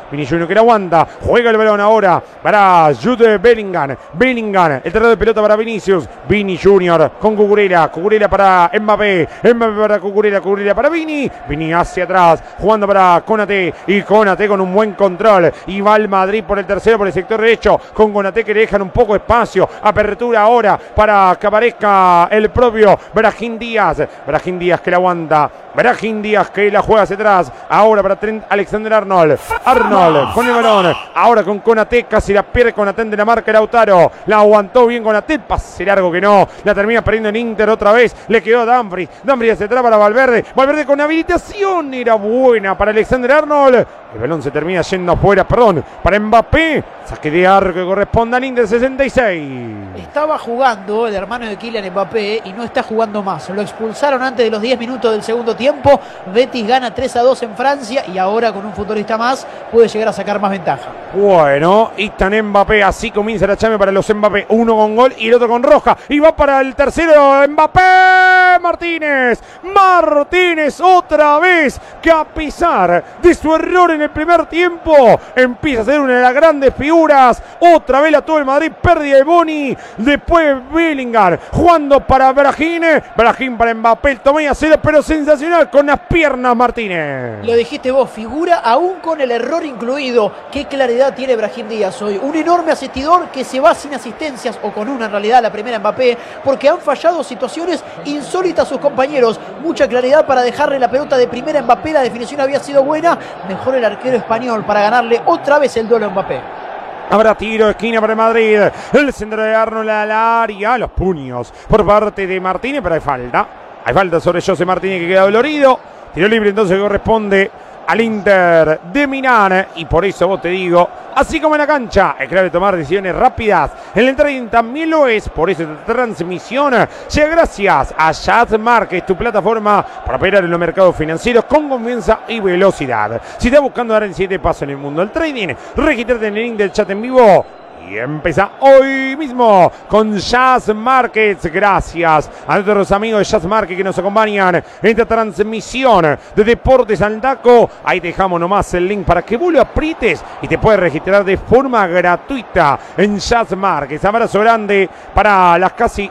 Vini Junior que la aguanta. Juega el balón ahora para Jude Bellingham. Bellingham, el terreno de pelota para Vinicius. Vini Junior con Cucurella. Cucurella para Mbappé. Mbappé para Cucurella. Cucurella para Vini. Vini hacia atrás. Jugando para Konaté. Y Konaté con un buen control. Y va el Madrid por el tercero, por el sector derecho. Con Konaté que le dejan un poco de espacio. Apertura ahora para que aparezca el propio Brahim Díaz. Brahim Díaz que la aguanta. Brahim Díaz que la juega hacia atrás. Ahora para Trent Alexander-Arnold. Arnold con el balón. Ahora con Konaté. Casi la pierde Konaté de la marca Lautaro. La aguantó bien Konaté. Pase largo que no. La termina perdiendo en Inter otra vez. Le quedó Dumfries. Dumfries hacia atrás para Valverde. Valverde con habilitación. Era buena para Alexander-Arnold. El balón se termina yendo afuera. Perdón. Para Mbappé. Saque de arco que corresponde al Inter 66. Estaba jugando el hermano de Kylian Mbappé y no está jugando más. Lo expulsaron antes de los 10 minutos del segundo tiempo. Betis gana 3-2 en Francia y ahora con un futbolista más puede llegar a sacar más ventaja. Bueno, y está Mbappé. Así comienza la chame para los Mbappé. Uno con gol y el otro con roja. Y va para el tercero Mbappé. Martínez. Martínez otra vez. Que a pesar de su error en el primer tiempo empieza a ser una de las grandes figuras. Otra vez la tuvo el Madrid. Pérdida de Boni. Después Bellingham jugando para Brahim. Brahim para Mbappé. Tomé a cero, pero sensacional con las piernas Martínez. Lo dijiste vos, figura aún con el error incluido. Qué claridad tiene Brahim Díaz hoy. Un enorme asistidor que se va sin asistencias, o con una en realidad, la primera Mbappé, porque han fallado situaciones insólitas sus compañeros. Mucha claridad para dejarle la pelota de primera Mbappé. La definición había sido buena. Mejor el arquero español para ganarle otra vez el duelo a Mbappé. Habrá tiro de esquina para el Madrid. El centro de Arnold al área. Los puños por parte de Martínez, pero hay falta. Hay falta sobre José Martínez que queda dolorido. Tiro libre entonces corresponde al Inter de Milán. Y por eso vos te digo, así como en la cancha, es clave tomar decisiones rápidas. En el trading también lo es. Por eso esta transmisión llega gracias a Jazz Market, tu plataforma para operar en los mercados financieros con confianza y velocidad. Si estás buscando dar el 7 paso en el mundo del trading, regístrate en el link del chat en vivo. Y empieza hoy mismo con Jazz Markets. Gracias a nuestros amigos de Jazz Markets que nos acompañan en esta transmisión de Deportes al Taco. Ahí dejamos nomás el link para que vos lo aprietes y te puedes registrar de forma gratuita en Jazz Markets. Abrazo grande para las casi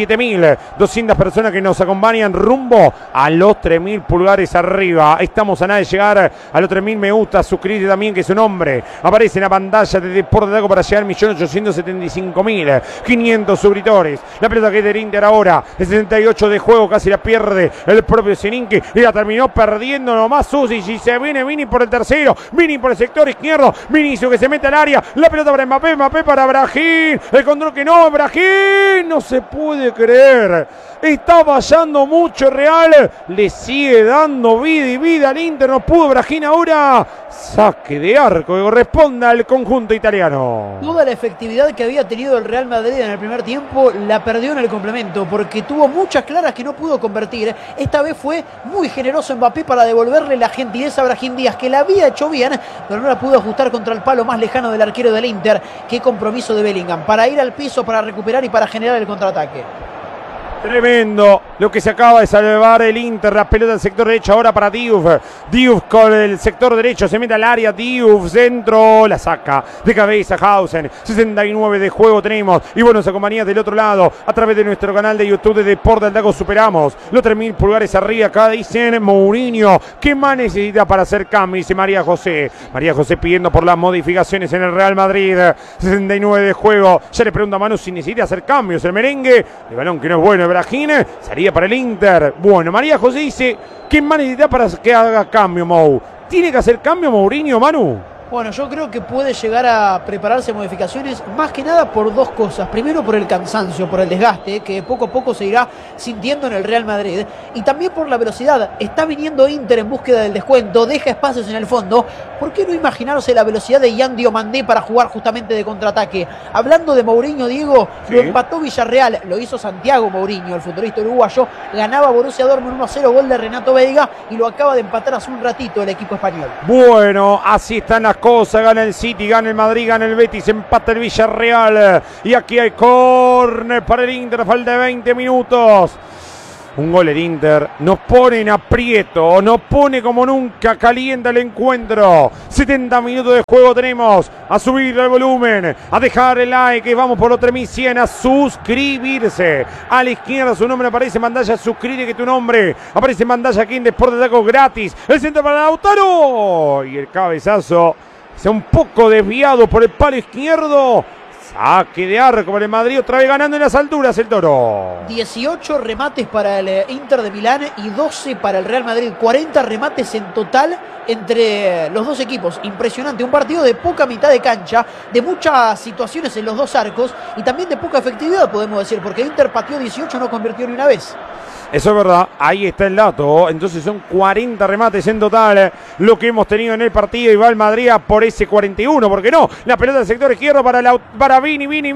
7.200 personas que nos acompañan rumbo a los 3.000 pulgares arriba. Estamos a nada de llegar a los 3.000 me gusta. Suscríbete también, que su nombre aparece en la pantalla de Deportes del Taco para llegar a 1.875.500 suscriptores. La pelota que es del Inter ahora, el 68 de juego, casi la pierde el propio Zelinski y la terminó perdiendo nomás Susi. Y se viene Vini por el tercero, Vini por el sector izquierdo, Vinicius que se mete al área, la pelota para Mbappé, Mbappé para Brahim, el control que no, Brahim, no se puede creer, está fallando mucho Real, le sigue dando vida y vida al Inter, no pudo Brahim ahora, saque de arco que corresponde al conjunto italiano. Toda la efectividad que había tenido el Real Madrid en el primer tiempo la perdió en el complemento, porque tuvo muchas claras que no pudo convertir. Esta vez fue muy generoso Mbappé para devolverle la gentileza a Brahim Díaz, que la había hecho bien, pero no la pudo ajustar contra el palo más lejano del arquero del Inter. Qué compromiso de Bellingham para ir al piso, para recuperar y para generar el contraataque. Tremendo lo que se acaba de salvar el Inter. La pelota del sector derecho ahora para Diouf. Diouf con el sector derecho se mete al área. Diouf centro, la saca de cabeza Hausen. 69 de juego tenemos. Y bueno, nos acompaña del otro lado a través de nuestro canal de YouTube de Deportes del Taco. Superamos los 3.000 pulgares arriba. Acá dicen Mourinho, ¿qué más necesita para hacer cambio? Dice María José. María José pidiendo por las modificaciones en el Real Madrid. 69 de juego. Ya le pregunta a Manu si necesita hacer cambios. El merengue, el balón que no es bueno. Brahim, salía para el Inter. Bueno, María José dice, ¿qué más necesita para que haga cambio, Mou? ¿Tiene que hacer cambio Mourinho, Manu? Bueno, yo creo que puede llegar a prepararse modificaciones más que nada por dos cosas. Primero por el cansancio, por el desgaste que poco a poco se irá sintiendo en el Real Madrid. Y también por la velocidad. Está viniendo Inter en búsqueda del descuento, deja espacios en el fondo. ¿Por qué no imaginarse la velocidad de Yan Diomandé para jugar justamente de contraataque? Hablando de Mourinho, Diego, ¿sí? Lo empató Villarreal, lo hizo Santiago Mourinho, el futbolista uruguayo. Ganaba Borussia Dortmund 1-0, gol de Renato Veiga, y lo acaba de empatar hace un ratito el equipo español. Bueno, así están las cosas. Gana el City, gana el Madrid, gana el Betis, empata el Villarreal. Y aquí hay córner para el Inter, falta de 20 minutos. Un gol el Inter, nos pone en aprieto, nos pone como nunca, calienta el encuentro. 70 minutos de juego tenemos, a subir el volumen, a dejar el like, vamos por los 3100, a suscribirse. A la izquierda su nombre aparece en pantalla, suscríbete que tu nombre aparece en pantalla aquí en Deportes Taco gratis. El centro para Lautaro y el cabezazo, está un poco desviado por el palo izquierdo. Saque de arco para el Madrid, otra vez ganando en las alturas el Toro. 18 remates para el Inter de Milán y 12 para el Real Madrid. 40 remates en total entre los dos equipos. Impresionante, un partido de poca mitad de cancha, de muchas situaciones en los dos arcos y también de poca efectividad, podemos decir, porque Inter pateó 18, no convirtió ni una vez. Eso es verdad, ahí está el dato. Entonces son 40 remates en total lo que hemos tenido en el partido y va el Madrid a por ese 41, ¿por qué no? La pelota del sector izquierdo para Vini. Muy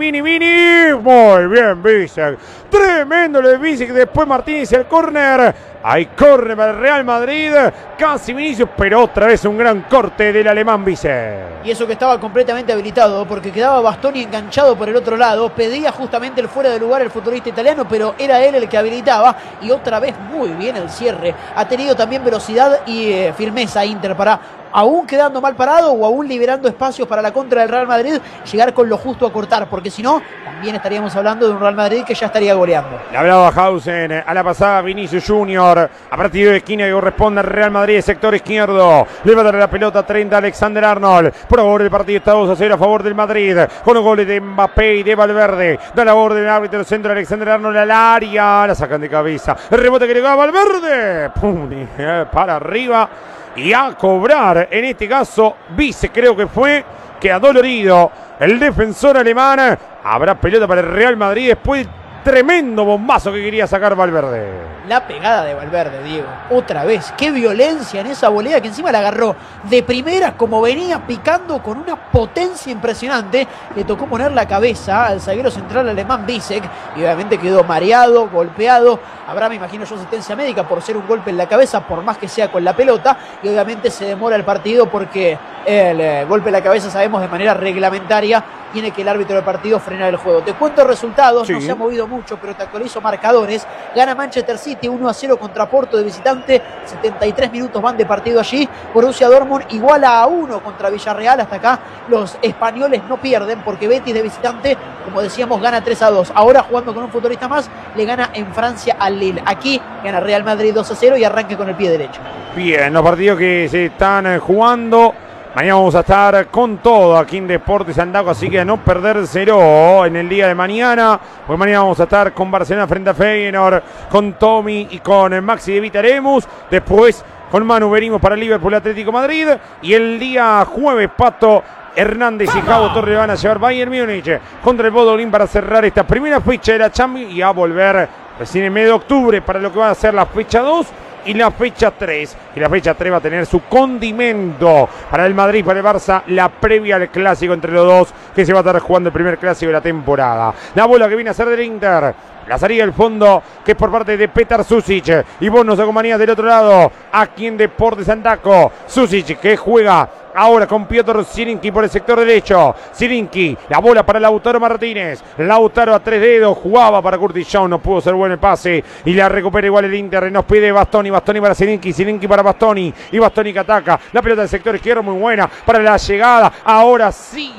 bien, Bisek. Tremendo lo de Bisek. Después Martínez el córner. Hay córner para el Real Madrid. Casi Vinicius, pero otra vez un gran corte del alemán Bisek. Y eso que estaba completamente habilitado, porque quedaba Bastoni enganchado por el otro lado. Pedía justamente el fuera de lugar el futbolista italiano, pero era él el que habilitaba. Y otra vez muy bien el cierre. Ha tenido también velocidad y firmeza Inter para, aún quedando mal parado o aún liberando espacios para la contra del Real Madrid, llegar con lo justo a cortar, porque si no, también estaríamos hablando de un Real Madrid que ya estaría goleando. Le hablaba Hausen, a la pasada Vinicius Junior, a partir de esquina que corresponde al Real Madrid, sector izquierdo, le va a dar la pelota 30 Alexander Arnold, por favor el partido está 2-0 a favor del Madrid, con los goles de Mbappé y de Valverde, da la orden del árbitro centro Alexander Arnold al área, la sacan de cabeza, el rebote que le va a Valverde, pum, para arriba. Y a cobrar, en este caso, Vice creo que fue, que adolorido el defensor alemán. Habrá pelota para el Real Madrid después del tremendo bombazo que quería sacar Valverde. La pegada de Valverde, Diego, otra vez, qué violencia en esa volea que encima la agarró de primera como venía picando con una potencia impresionante. Le tocó poner la cabeza al zaguero central alemán Bisek y obviamente quedó mareado, golpeado. Habrá, me imagino yo, asistencia médica por ser un golpe en la cabeza, por más que sea con la pelota, y obviamente se demora el partido porque el golpe en la cabeza, sabemos, de manera reglamentaria tiene que el árbitro del partido frenar el juego. Te cuento resultados, sí. No se ha movido mucho, pero te actualizo marcadores. Gana Manchester City 1-0 contra Porto de visitante, 73 minutos van de partido allí. Borussia Dortmund iguala a 1 contra Villarreal. Hasta acá los españoles no pierden porque Betis de visitante, como decíamos, gana 3-2. Ahora jugando con un futbolista más, le gana en Francia al Lille. Aquí gana Real Madrid 2-0 y arranque con el pie derecho. Bien, los partidos que se están jugando. Mañana vamos a estar con todo aquí en Deportes Sandaco, así que a no perdérselo en el día de mañana. Pues mañana vamos a estar con Barcelona frente a Feyenoord, con Tommy y con Maxi de Vitaremus. Después con Manu venimos para Liverpool Atlético Madrid. Y el día jueves, Pato Hernández y Javo Torre van a llevar Bayern Múnich contra el Bodolín para cerrar esta primera fecha de la Champions y a volver recién en medio de octubre para lo que va a ser la fecha 2. Y la fecha 3, y la fecha 3 va a tener su condimento para el Madrid, para el Barça, la previa al clásico entre los dos, que se va a estar jugando el primer clásico de la temporada. La bola que viene a ser del Inter, la salida del fondo, que es por parte de Petar Susic, y vos nos acompañás del otro lado, aquí en Deportes Sandaco. Susic, que juega ahora con Piotr Zilinski por el sector derecho. Zilinski, la bola para Lautaro Martínez. Lautaro a 3 dedos, jugaba para Curtis Jones, no pudo ser bueno el pase. Y la recupera igual el Inter, nos pide Bastoni para Zilinski, Zilinski para Bastoni. Y Bastoni que ataca, la pelota del sector izquierdo muy buena para la llegada. Ahora sí,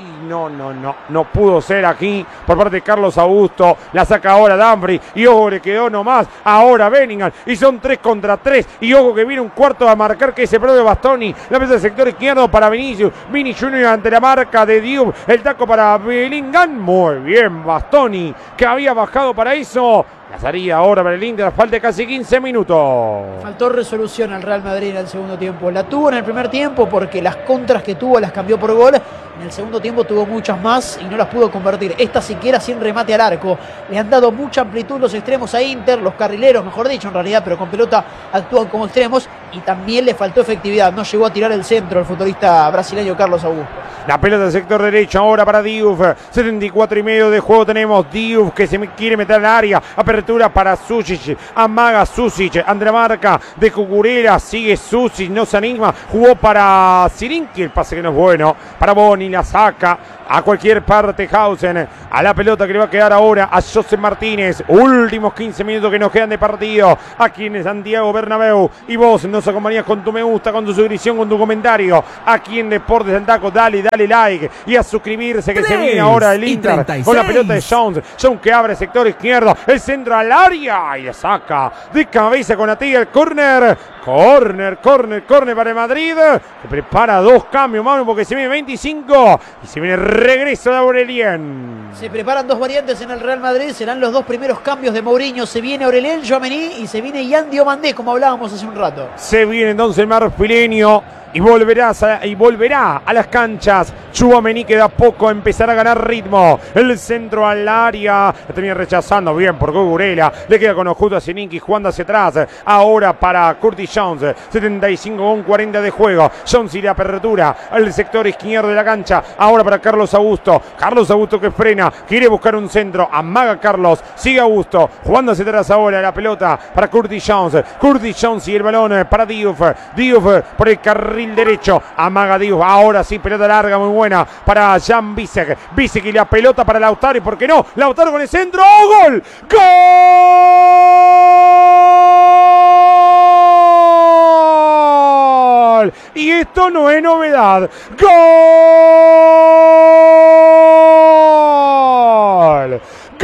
no pudo ser aquí por parte de Carlos Augusto. La saca ahora Dumfries y ojo, le quedó nomás ahora Bellingham. Y son 3 contra 3. Y ojo que viene un cuarto a marcar, que es el propio Bastoni. La pelota del sector izquierdo para Vinicius. Vini Junior ante la marca de Diop. El taco para Bellingham. Muy bien, Bastoni, que había bajado para eso. La salida ahora para el Inter, falta casi 15 minutos. Faltó resolución al Real Madrid en el segundo tiempo. La tuvo en el primer tiempo porque las contras que tuvo las cambió por gol. En el segundo tiempo tuvo muchas más y no las pudo convertir. Esta siquiera sin remate al arco. Le han dado mucha amplitud los extremos a Inter, los carrileros, mejor dicho en realidad, pero con pelota actúan como extremos y también le faltó efectividad. No llegó a tirar el centro el futbolista brasileño Carlos Augusto. La pelota del sector derecho ahora para Diouf. 74,5 de juego tenemos. Diouf que se quiere meter al área. Apertura para Susic. Amaga Susic. Ante marca de Cucurella. Sigue Susic. No se anima. Jugó para Zirinski. El pase que no es bueno. Para Boni. La saca a cualquier parte Hausen. A la pelota que le va a quedar ahora a José Martínez. Últimos 15 minutos que nos quedan de partido aquí en Santiago Bernabéu. Y vos nos acompañás con tu me gusta, con tu suscripción, con tu comentario aquí en Deportes Santaco. Dale like y a suscribirse que se viene ahora el Inter con la pelota de Jones. Jones que abre sector izquierdo. El centro al área y le saca de cabeza con Atiga el córner. Córner para el Madrid. Que prepara dos cambios, Manu, porque se viene 25 y se viene regreso de Aurelien. Se preparan dos variantes en el Real Madrid. Serán los dos primeros cambios de Mourinho. Se viene Aurelien Tchouaméni y se viene Yan Diomandé, como hablábamos hace un rato. Se viene entonces el marfileño y volverá a las canchas. Tchouaméni que da poco empezará a ganar ritmo. El centro al área. La termina rechazando bien por Cucurella. Le queda con Ojuto a Zininski jugando hacia atrás. Ahora para Curtis Jones. 75,40 de juego. Jones y de apertura al sector izquierdo de la cancha. Ahora para Carlos Augusto. Carlos Augusto que frena. Quiere buscar un centro. Amaga Carlos. Sigue Augusto. Jugando hacia atrás ahora la pelota para Curtis Jones. Curtis Jones y el balón para Diouf. Diouf por el carril derecho, amaga Diouf, ahora sí, pelota larga muy buena para Jan Bisek, Bisek y la pelota para Lautaro, y por qué no, Lautaro con el centro, ¡oh, gol! ¡Gol! Y esto no es novedad, ¡gol!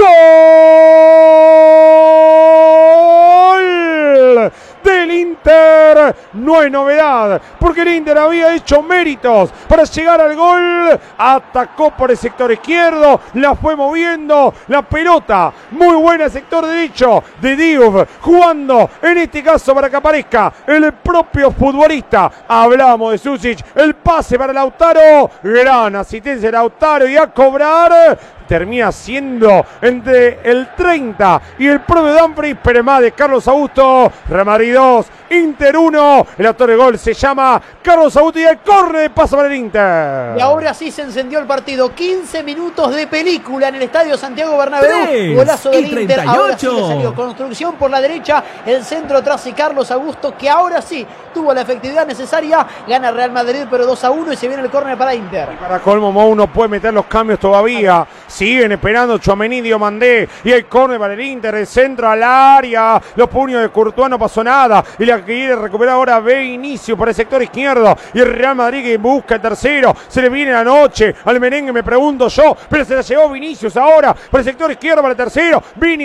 ¡Gol! Del Inter, no es novedad, porque el Inter había hecho méritos para llegar al gol, atacó por el sector izquierdo, la fue moviendo, la pelota, muy buena sector derecho de Diouf, jugando en este caso para que aparezca el propio futbolista, hablábamos de Susic, el pase para Lautaro, gran asistencia de Lautaro y a cobrar. Termina siendo entre el 30 y el propio Dumfries, pero más de Carlos Augusto. Real Madrid 2, Inter 1. El autor de gol se llama Carlos Augusto y el córner de paso para el Inter. Y ahora sí se encendió el partido. 15 minutos de película en el estadio Santiago Bernabéu. Golazo del Inter. Ahora sí le salió construcción por la derecha. El centro atrás y Carlos Augusto, que ahora sí tuvo la efectividad necesaria. Gana Real Madrid, pero 2-1 y se viene el córner para Inter. Y para colmo, Mou no puede meter los cambios todavía. Siguen esperando Tchouaméni, Diomandé y el córner para el Inter, el centro al área, los puños de Courtois, no pasó nada y la que quiere recuperar ahora ve inicio por el sector izquierdo y el Real Madrid que busca el tercero, se le viene la noche al merengue, me pregunto yo, pero se la llevó Vinicius ahora por el sector izquierdo para el tercero,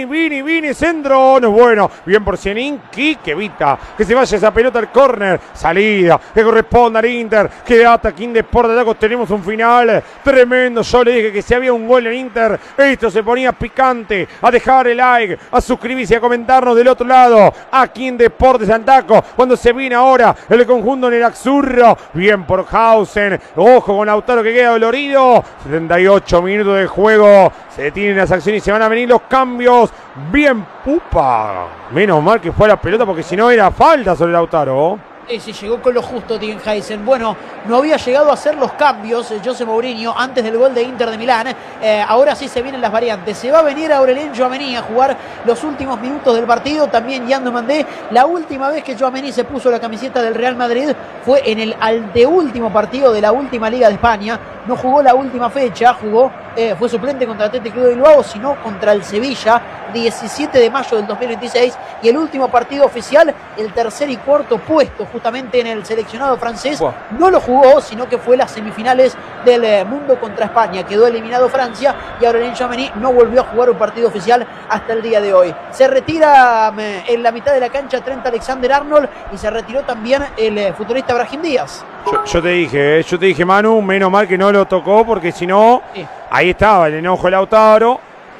Vini, centro, no es bueno, bien por Zininski que evita que se vaya esa pelota al córner, salida que corresponde al Inter, que hasta aquí en Deportes Santaco tenemos un final tremendo, yo le dije que si había un gol en Inter, esto se ponía picante, a dejar el like, a suscribirse y a comentarnos del otro lado, aquí en Deportes Santaco, cuando se viene ahora el conjunto Nerazzurro, bien por Hausen, ojo con Lautaro que queda dolorido, 78 minutos de juego, se detienen las acciones y se van a venir los cambios, bien pupa, menos mal que fue la pelota porque si no era falta sobre Lautaro. Sí, llegó con lo justo Tienheisen. Bueno, no había llegado a hacer los cambios José Mourinho antes del gol de Inter de Milán. Ahora sí se vienen las variantes. Se va a venir Aurelien Tchouaméni a jugar los últimos minutos del partido. También Yan Diomandé. La última vez que Tchouaméni se puso la camiseta del Real Madrid fue en el anteúltimo partido de la última Liga de España. No jugó la última fecha, fue suplente contra el Athletic Club de Bilbao, sino contra el Sevilla, 17 de mayo del 2026. Y el último partido oficial, el tercer y cuarto puesto, justamente en el seleccionado francés, no lo jugó, sino que fue las semifinales del mundo contra España. Quedó eliminado Francia y Aurelien Tchouaméni no volvió a jugar un partido oficial hasta el día de hoy. Se retira en la mitad de la cancha Trent Alexander-Arnold y se retiró también el futbolista Brahim Díaz. Yo te dije, Manu, menos mal que no lo tocó, porque si no, sí. Ahí estaba el enojo de Lautaro,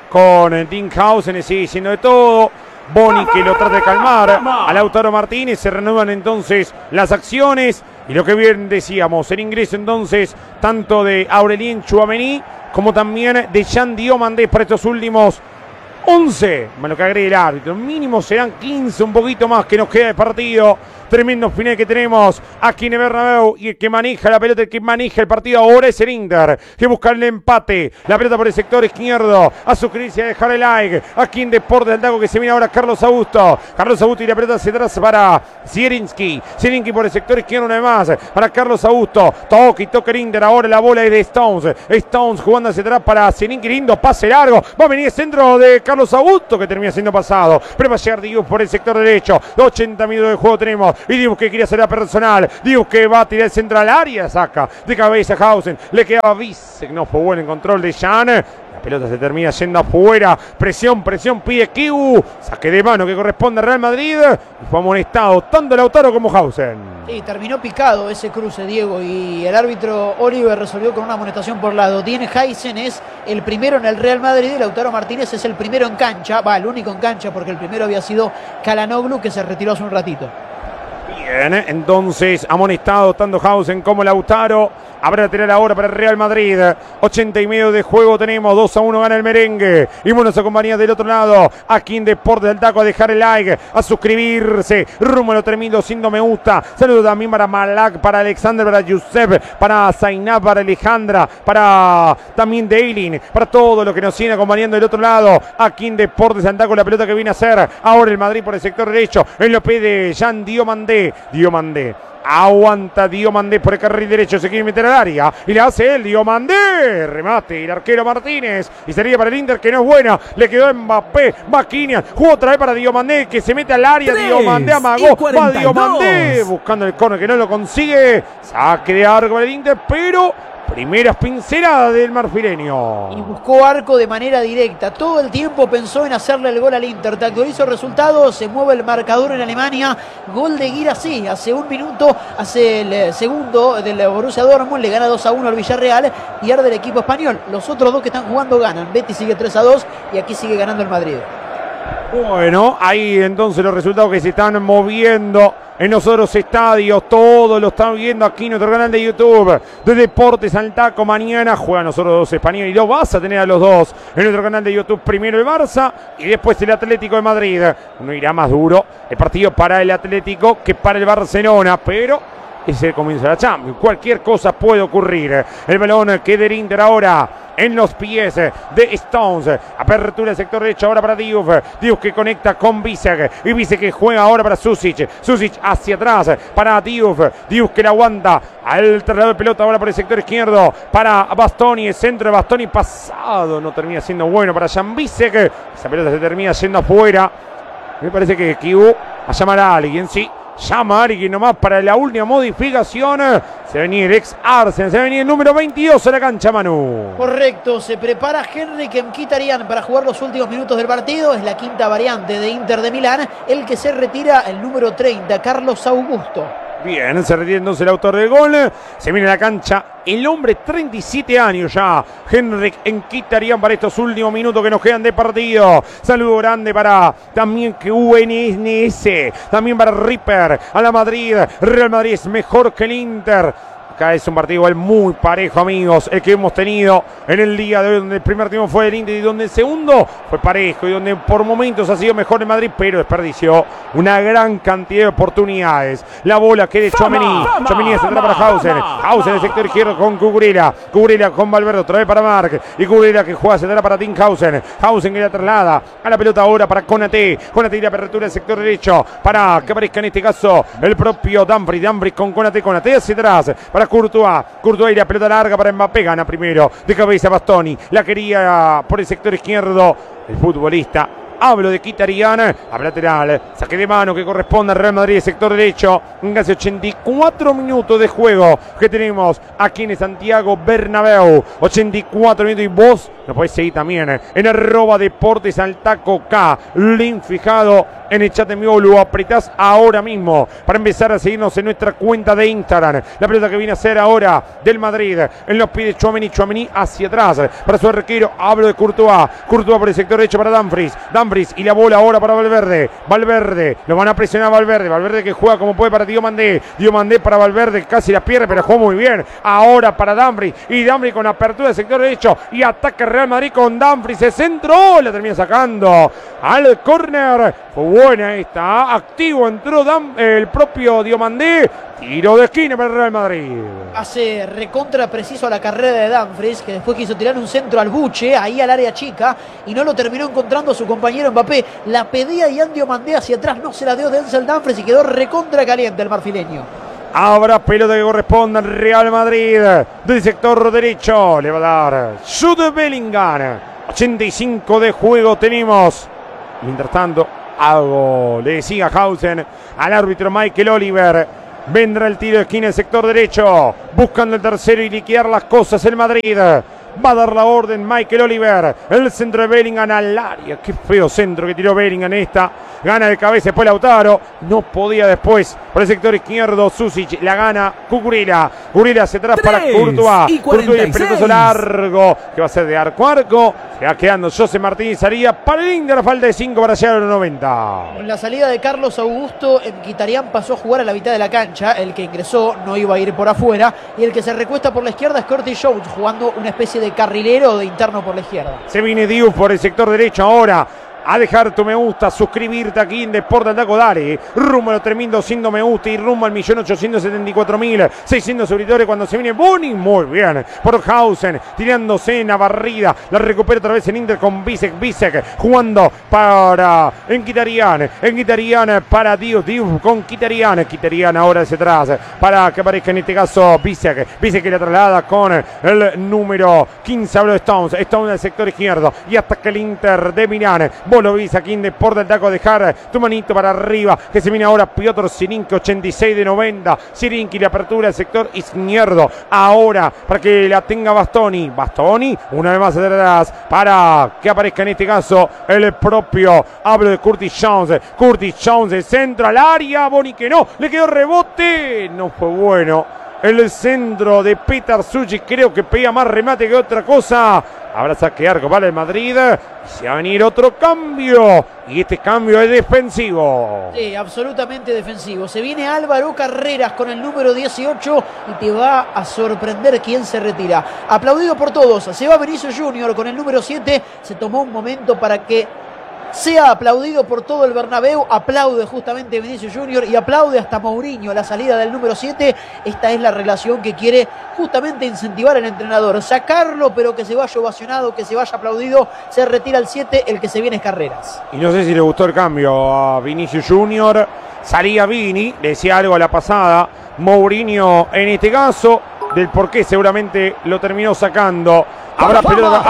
con Dinkhausen sigue diciendo de todo, Boni que lo trata de calmar a Lautaro Martínez, se reanudan entonces las acciones, y lo que bien decíamos, el ingreso entonces, tanto de Aurelien Tchouaméni, como también de Yan Diomandé para estos últimos 11, más lo que agregue el árbitro. Mínimo serán 15, un poquito más que nos queda de partido. Tremendo final que tenemos aquí en el Bernabéu. Y el que maneja la pelota, el que maneja el partido ahora es el Inter, que busca el empate. La pelota por el sector izquierdo. A suscribirse y a dejar el like. Aquí en Deportes del Taco, que se viene ahora Carlos Augusto. Carlos Augusto y la pelota hacia atrás para Zielinski. Zielinski por el sector izquierdo una vez más. Para Carlos Augusto. Toca el Inter. Ahora la bola es de Stones. Stones jugando hacia atrás para Zielinski. Lindo pase largo. Va a venir el centro de Carlos Augusto, que termina siendo pasado. Pero va a llegar Diouf por el sector derecho. 80 minutos de juego tenemos. Y Diouf que quiere hacer la personal. Diouf que va a tirar el centro al área. Saca de cabeza Hausen. Le quedaba Bisek. No fue bueno en control de Jan. La pelota se termina yendo afuera. Presión. Pide Kiu. Saque de mano que corresponde a Real Madrid. Y fue amonestado tanto Lautaro como Hausen. Y terminó picado ese cruce, Diego. Y el árbitro Oliver resolvió con una amonestación por lado. Dean Heysen es el primero en el Real Madrid. Y Lautaro Martínez es el primero en cancha. Va, el único en cancha, porque el primero había sido Calhanoglu, que se retiró hace un ratito. Bien, entonces amonestado tanto Hausen como Lautaro. Habrá lateral ahora para el Real Madrid. 80 y medio de juego tenemos. 2-1 gana el merengue. Y bueno, nos acompaña del otro lado. Aquí en Deportes del Taco, a dejar el like, a suscribirse. Rumbo a lo termino siendo me gusta. Saludos también para Malak, para Alexander, para Giuseppe, para Zainab, para Alejandra, para también Dailin, para todo lo que nos siguen acompañando del otro lado. Aquí en Deportes del Taco, la pelota que viene a hacer ahora el Madrid por el sector derecho. En lo de Jean Diomandé. Aguanta Diomandé por el carril derecho, se quiere meter al área y le hace el Diomandé, remate el arquero Martínez y sería para el Inter, que no es buena, le quedó Mbappé, va Kinian, jugó otra vez para Diomandé, que se mete al área, Diomandé amagó, va Diomandé buscando el córner que no lo consigue, saque de arco para el Inter, pero primeras pinceladas del marfileño. Y buscó arco de manera directa. Todo el tiempo pensó en hacerle el gol al Inter. Te actualizo resultados. Se mueve el marcador en Alemania. Gol de Guirassy. Hace un minuto, hace el segundo del Borussia Dortmund. Le gana 2-1 al Villarreal y arde el equipo español. Los otros dos que están jugando ganan. Betis sigue 3-2 y aquí sigue ganando el Madrid. Bueno, ahí entonces los resultados que se están moviendo en los otros estadios, todos lo están viendo aquí en nuestro canal de YouTube de Deportes al Taco. Mañana juegan los otros dos españoles y lo vas a tener a los dos en nuestro canal de YouTube. Primero el Barça y después el Atlético de Madrid. Uno irá más duro el partido para el Atlético que para el Barcelona, pero es el comienzo de la Champions. Cualquier cosa puede ocurrir. El balón que del Inter ahora en los pies de Stones. Apertura del sector derecho ahora para Diouf. Diouf que conecta con Bisek. Y Bisek que juega ahora para Susic. Susic hacia atrás para Diouf. Diouf que la aguanta. Al trasladado de pelota ahora por el sector izquierdo para Bastoni. El centro de Bastoni pasado. No termina siendo bueno para Jan Bisek. Esa pelota se termina yendo afuera. Me parece que Kiu va a llamar a alguien. Sí. Llama a alguien nomás para la última modificación. Se venía el ex Arsenal, se venía el número 22 a la cancha, Manu. Correcto, se prepara Henrik Mkhitaryan para jugar los últimos minutos del partido. Es la quinta variante de Inter de Milán. El que se retira, el número 30, Carlos Augusto. Bien, se retira entonces el autor del gol. Se viene a la cancha el hombre, 37 años ya, Henrik Mkhitaryan, para estos últimos minutos que nos quedan de partido. Saludo grande para también que UNS, también para Ripper, a la Madrid. Real Madrid es mejor que el Inter. Acá es un partido igual muy parejo, amigos, el que hemos tenido en el día de hoy, donde el primer tiempo fue el Inter y donde el segundo fue parejo y donde por momentos ha sido mejor el Madrid, pero desperdició una gran cantidad de oportunidades. La bola que de Tchouaméni, Tchouaméni se entra para Hausen, Hausen en el sector izquierdo con Cucurella, Cucurella con Valverde, otra vez para Marc, y Cucurella que juega, se entra para Tim Hausen, Hausen que la traslada a la pelota ahora para Konaté, Konaté y la apertura del sector derecho para que aparezca en este caso el propio Dumfries con Konaté hacia atrás para Courtois y la pelota larga para Mbappé, gana primero de cabeza Bastoni, la quería por el sector izquierdo el futbolista. Hablo de Mkhitaryan, a lateral, saque de mano que corresponde al Real Madrid, sector derecho, en casi 84 minutos de juego que tenemos aquí en Santiago Bernabéu, 84 minutos, y vos nos podés seguir también en @Deportes al Taco K, link fijado en el chat en vivo, lo apretás ahora mismo para empezar a seguirnos en nuestra cuenta de Instagram. La pelota que viene a ser ahora del Madrid, en los pies de Tchouaméni hacia atrás, para su arquero, hablo de Courtois por el sector derecho para Dumfries, y la bola ahora para Valverde, lo van a presionar Valverde que juega como puede para Diomandé para Valverde, casi la pierde, pero jugó muy bien, ahora para Dumfries, y Dumfries con apertura del sector derecho, y ataque Real Madrid con Dumfries, el centro, la termina sacando al córner, fue buena esta, activo entró el propio Diomandé, tiro de esquina para el Real Madrid. Hace recontra preciso a la carrera de Dumfries, que después quiso tirar un centro al buche, ahí al área chica, y no lo terminó encontrando su compañero Mbappé. La pedía Yan Diomandé hacia atrás, no se la dio Denzel Dumfries y quedó recontra caliente el marfileño. Habrá pelota que corresponde al Real Madrid del sector derecho, le va a dar Jude Bellingham. 85 de juego tenemos. Mientras tanto, algo le decía Hausen al árbitro Michael Oliver. Vendrá el tiro de esquina en sector derecho, buscando el tercero y liquidar las cosas el Madrid. Va a dar la orden Michael Oliver. El centro de Bellingham al área. Qué feo centro que tiró Bellingham esta. Gana de cabeza después Lautaro. No podía después. Por el sector izquierdo Susic. La gana Cucurella. Cucurella hacia atrás para Courtois. Courtois y el pelotazo largo. Que va a ser de arco a arco. Se va quedando José Martínez. Salía para el Inter. Falta de 5 para llegar a los 90. Con la salida de Carlos Augusto, Mkhitaryan pasó a jugar a la mitad de la cancha. El que ingresó no iba a ir por afuera. Y el que se recuesta por la izquierda es Curtis Jones, jugando una especie de carrilero o de interno por la izquierda. Se viene Diouf por el sector derecho ahora. A dejar tu me gusta, suscribirte aquí en Deporte al Taco, dale. Rumbo a los 3.200 me gusta y rumbo al 1.874.600 suscriptores cuando se viene Boni. Muy bien. Por Hausen, tirándose en la barrida. La recupera otra vez en Inter con Bisek jugando para Mkhitaryan para Diouf con Mkhitaryan ahora hacia atrás para que aparezca en este caso Bisek que la traslada con el número 15, hablo de Stones del sector izquierdo y hasta que el Inter de Milán. Vos lo viste aquí en Deporte al Taco, dejar tu manito para arriba, que se viene ahora Piotr Zilinski, 86 de 90. Zilinski, la apertura del sector izquierdo. Ahora, para que la tenga Bastoni, una vez más atrás, para que aparezca en este caso el propio, hablo de Curtis Jones, el centro al área, Boni que no, le quedó rebote, no fue bueno. El centro de Petar Sujic, creo que pega más remate que otra cosa. Habrá saque arco para el Madrid. Se va a venir otro cambio. Y este cambio es defensivo. Sí, absolutamente defensivo. Se viene Álvaro Carreras con el número 18 y te va a sorprender quién se retira. Aplaudido por todos. Se va Vinicius Junior con el número 7. Se tomó un momento para que sea aplaudido por todo el Bernabéu. Aplaude justamente Vinicius Junior y aplaude hasta Mourinho la salida del número 7. Esta es la relación que quiere justamente incentivar el entrenador. Sacarlo, pero que se vaya ovacionado, que se vaya aplaudido. Se retira el 7, el que se viene es Carreras. Y no sé si le gustó el cambio a Vinicius Junior. Salía Vini, le decía algo a la pasada. Mourinho en este caso, del por qué seguramente lo terminó sacando. Habrá pelota.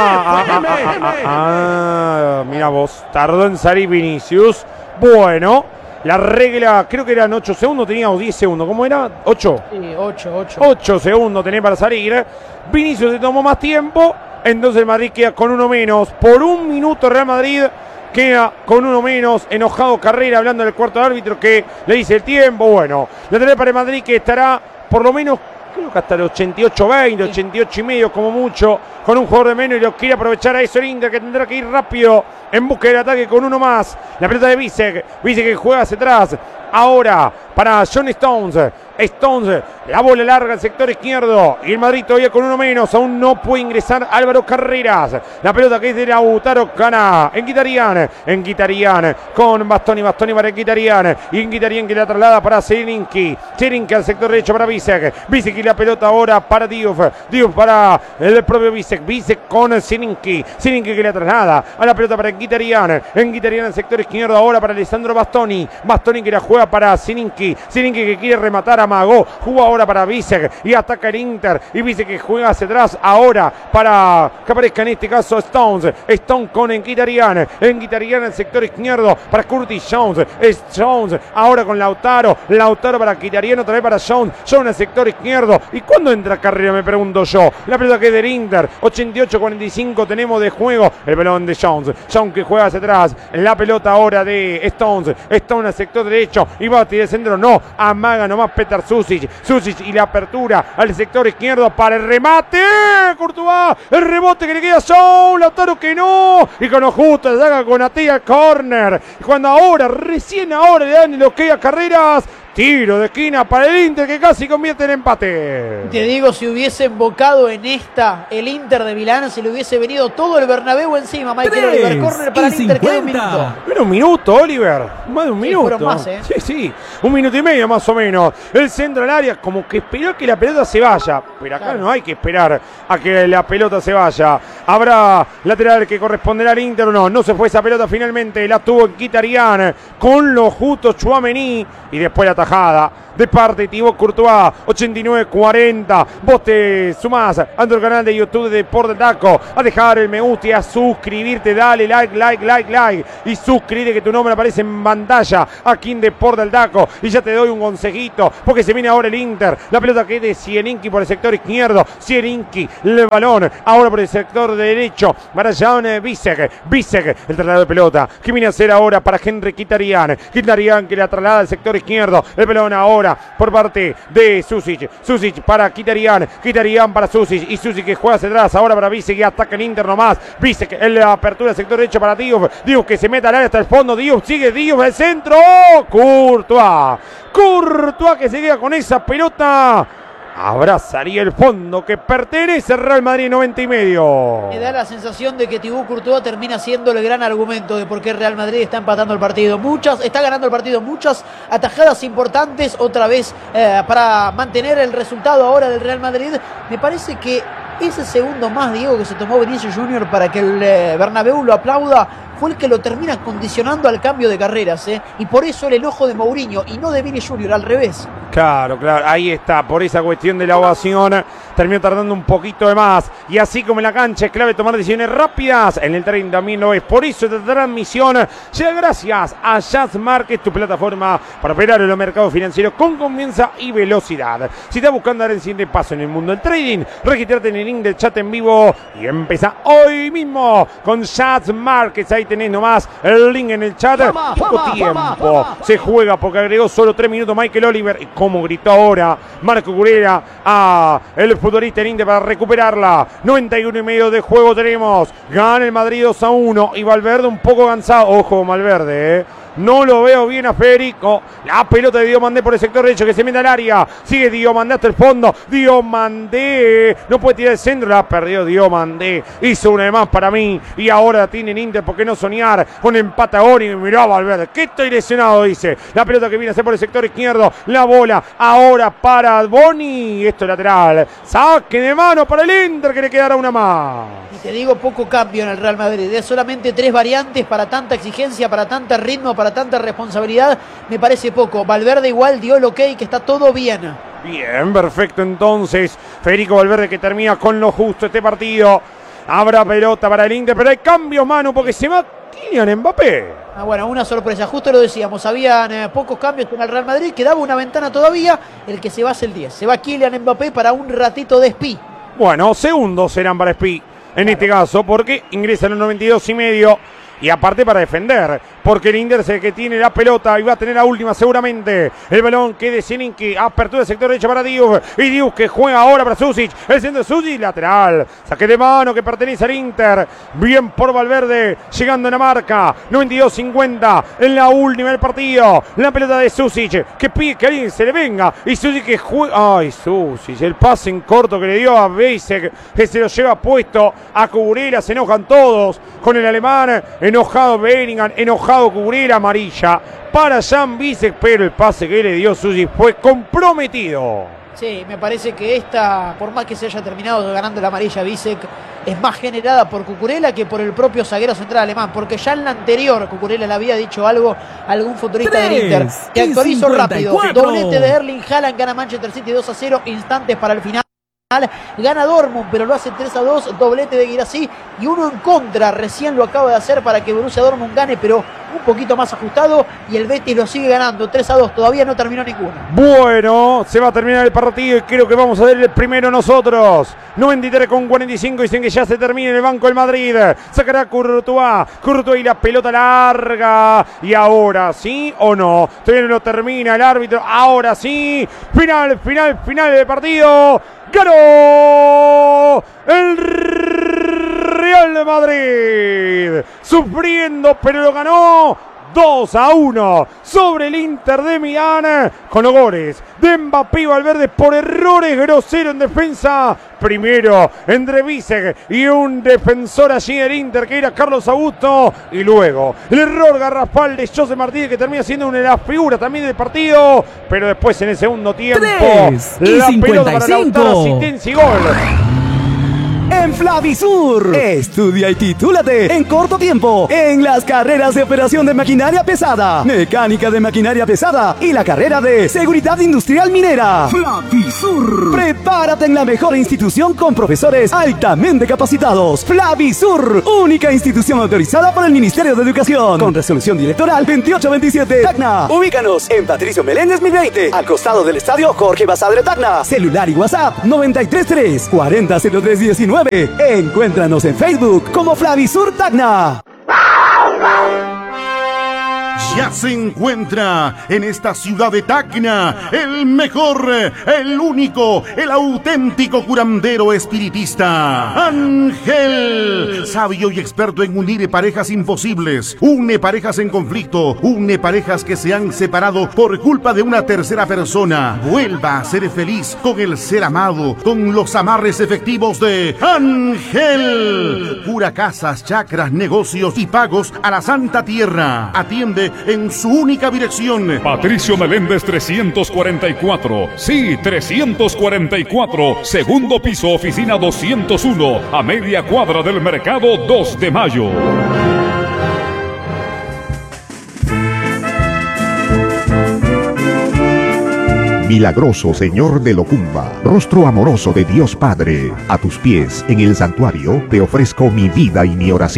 Mira vos, tardó en salir Vinicius. Bueno, la regla, creo que eran 8 segundos, teníamos 10 segundos. ¿Cómo era? 8. Sí, 8. 8 segundos tenés para salir. Vinicius se tomó más tiempo. Entonces el Madrid queda con uno menos. Por un minuto Real Madrid queda con uno menos. Enojado Carrera hablando del cuarto árbitro que le dice el tiempo. Bueno, la tenés para el Madrid que estará por lo menos, creo que hasta el 88-20, 88 y medio como mucho, con un jugador de menos y lo quiere aprovechar a eso el Inter, que tendrá que ir rápido en busca del ataque con uno más. La pelota de Bisek que juega hacia atrás. Ahora para John Stones, la bola larga al sector izquierdo y el Madrid todavía con uno menos, aún no puede ingresar Álvaro Carreras. La pelota que es de Lautaro Cana, Mkhitaryan con Bastoni para Mkhitaryan y Mkhitaryan que la traslada para Zilinski al sector derecho para Bisek y la pelota ahora para Diouf para el propio Bisek con Zilinski que la traslada a la pelota para Mkhitaryan al sector izquierdo ahora para Alessandro Bastoni que la juega para Zilinski que quiere rematar a amagó, jugó ahora para Bisek y ataca el Inter. Y Bisek que juega hacia atrás ahora para que aparezca en este caso Stones. Stone con Mkhitaryan. Mkhitaryan en el sector izquierdo para Curtis Jones. Jones ahora con Lautaro. Lautaro para Mkhitaryan, otra vez para Jones. Jones en el sector izquierdo. ¿Y cuándo entra Carrera? Me pregunto yo. La pelota que es del Inter. 88-45 tenemos de juego. El balón de Jones. Jones que juega hacia atrás. La pelota ahora de Stones. Stones al sector derecho. Y va a tirar el centro. No. Amaga nomás Petar Susic. Susic y la apertura al sector izquierdo para el remate. Courtois. El rebote que le queda a Jones. Lautaro que no. Y con lo justo le saca con Atia corner. Y cuando ahora, recién ahora le dan el ok a Carreras. Tiro de esquina para el Inter que casi convierte en empate. Te digo, si hubiese embocado en esta el Inter de Milán, si le hubiese venido todo el Bernabéu encima, Michael Oliver. Corner para el Inter, queda un minuto. Pero un minuto, Oliver. Más de un minuto. Fueron más, ¿eh? Sí. Un minuto y medio más o menos. El centro del área como que esperó que la pelota se vaya. Pero acá no hay que esperar a que la pelota se vaya. Habrá lateral que corresponderá al Inter o no. No se fue esa pelota finalmente. La tuvo Mkhitaryan con lo justo Tchouaméni. Y después la tajada de parte de Thibaut Courtois. 89-40. Vos te sumás a nuestro canal de YouTube de Deportes del Taco, a dejar el me gusta y a suscribirte. Dale like y suscríbete que tu nombre aparece en pantalla aquí en Deportes del Taco. Y ya te doy un consejito porque se viene ahora el Inter. La pelota que es de Zielinski por el sector izquierdo. Zielinski, el balón ahora por el sector derecho para Jan Bisek, el traslado de pelota que viene a hacer ahora para Henry Mkhitaryan que la traslada al sector izquierdo. El balón ahora por parte de Susic para Mkhitaryan para Susic. Y Susic que juega hacia atrás ahora para Bisek y ataca el Inter nomás. Bisek en la apertura del sector derecho para Diouf que se mete al área hasta el fondo. Diouf el centro. Courtois que se queda con esa pelota. Abrazaría el fondo que pertenece al Real Madrid 90 y medio. Me da la sensación de que Thibaut Courtois termina siendo el gran argumento de por qué Real Madrid está empatando el partido. Está ganando el partido, muchas atajadas importantes otra vez para mantener el resultado ahora del Real Madrid. Me parece que ese segundo más, Diego, que se tomó Vinicius Junior para que el Bernabéu lo aplauda, fue el que lo termina condicionando al cambio de carreras, y por eso el enojo de Mourinho y no de Vini Junior, al revés. Claro, ahí está, por esa cuestión de la ovación terminó tardando un poquito de más, y así como en la cancha es clave tomar decisiones rápidas, en el 30 también lo es. Por eso esta transmisión llega gracias a Jazz Market, tu plataforma para operar en los mercados financieros con confianza y velocidad. Si estás buscando dar el siguiente paso en el mundo del trading, registrate en el link del chat en vivo y empieza hoy mismo con Jazz Markets. Ahí tenés nomás el link en el chat. Poco tiempo se juega porque agregó solo 3 minutos Michael Oliver. Y como gritó ahora Marco Curera a el futbolista del Inter para recuperarla. 91 y medio de juego tenemos. Gana el Madrid 2-1 y Valverde un poco cansado. Ojo Valverde, no lo veo bien a Federico. La pelota de Diomandé por el sector derecho que se mete al área. Sigue Diomandé hasta el fondo. Diomandé no puede tirar el centro. La perdió Diomandé. Hizo una de más para mí. Y ahora tiene el Inter. ¿Por qué no soñar con empate ahora? Y mirá Valverde. Que estoy lesionado, dice. La pelota que viene a hacer por el sector izquierdo. La bola ahora para Boni. Esto es lateral. Saque de mano para el Inter que le quedará una más. Y te digo, poco cambio en el Real Madrid. Es solamente 3 variantes para tanta exigencia, para tanto ritmo, para tanta responsabilidad. Me parece poco. Valverde igual dio el ok, que está todo bien. Bien, perfecto entonces. Federico Valverde que termina con lo justo este partido. Habrá pelota para el Inter, pero hay cambios, mano, porque se va Kylian Mbappé. Bueno, una sorpresa, justo lo decíamos, habían pocos cambios en el Real Madrid, quedaba una ventana todavía, el que se va es el 10. Se va Kylian Mbappé para un ratito de Spi. Bueno, segundos serán para Spi, en este caso, porque ingresa en los 92 y medio. Y aparte para defender, porque el Inter es el que tiene la pelota y va a tener la última seguramente. El balón que de Zielinski, apertura del sector derecho para Diouf. Y Diouf que juega ahora para Susic. El centro de Susic, lateral. Saque de mano que pertenece al Inter. Bien por Valverde, llegando en la marca. 92-50 en la última del partido. La pelota de Susic, que pide que alguien se le venga. Y Susic que juega. Ay, Susic, el pase en corto que le dio a Bisek, que se lo lleva puesto a Cuburera. Se enojan todos con el alemán. Enojado Bellingham, enojado Cuburera, amarilla para Jan Bisek, pero el pase que le dio Susic fue comprometido. Sí, me parece que esta, por más que se haya terminado ganando la amarilla Vícek, es más generada por Cucurella que por el propio zaguero central alemán, porque ya en la anterior Cucurella le había dicho algo a algún futbolista del Inter. Te actualizo rápido. Doblete de Erling Haaland, gana Manchester City 2-0, instantes para el final. Gana Dortmund, pero lo hace 3-2, doblete de Guirassy y uno en contra, recién lo acaba de hacer para que Borussia Dortmund gane, pero un poquito más ajustado, y el Betis lo sigue ganando 3-2, todavía no terminó ninguno. Bueno, se va a terminar el partido y creo que vamos a ver el primero nosotros. 93:45, dicen que ya se termina en el banco del Madrid. Sacará Courtois y la pelota larga. Y ahora sí o no, todavía no lo termina el árbitro, ahora sí, final del partido. ¡Ganó el Real de Madrid! Sufriendo, pero lo ganó 2-1 sobre el Inter de Milán, con los goles de Mbappé y Valverde por errores groseros en defensa. Primero entre Vícek y un defensor allí del Inter que era Carlos Augusto, y luego el error garrafal de José Martínez, que termina siendo una de las figuras también del partido, pero después en el segundo tiempo la pelota para Lautaro, asistencia y gol. En Flavisur, estudia y titúlate en corto tiempo en las carreras de operación de maquinaria pesada, mecánica de maquinaria pesada y la carrera de seguridad industrial minera. Flavisur. Prepárate en la mejor institución con profesores altamente capacitados. Flavisur, única institución autorizada por el Ministerio de Educación, con resolución directoral 2827. Tacna. Ubícanos en Patricio Meléndez 1020, al costado del estadio Jorge Basadre Tacna. Celular y WhatsApp 933 400319. Encuéntranos en Facebook como Flavisur Tacna. Ya se encuentra en esta ciudad de Tacna el mejor, el único, el auténtico curandero espiritista, Ángel, sabio y experto en unir parejas imposibles, une parejas en conflicto, une parejas que se han separado por culpa de una tercera persona. Vuelva a ser feliz con el ser amado, con los amarres efectivos de Ángel. Cura casas, chakras, negocios y pagos a la Santa Tierra. Atiende en su única dirección. Patricio Meléndez 344. Sí, 344. Segundo piso, oficina 201. A media cuadra del mercado 2 de Mayo. Milagroso Señor de Locumba, rostro amoroso de Dios Padre, a tus pies en el santuario te ofrezco mi vida y mi oración.